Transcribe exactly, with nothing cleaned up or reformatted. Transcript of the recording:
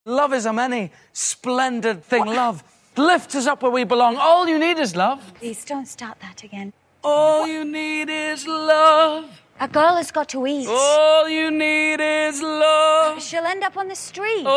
Love is a many splendid thing. What? Love lifts us up where we belong. All you need is love. Please don't start that again. All you need is love. A girl has got to eat. All you need is love. She'll end up on the street.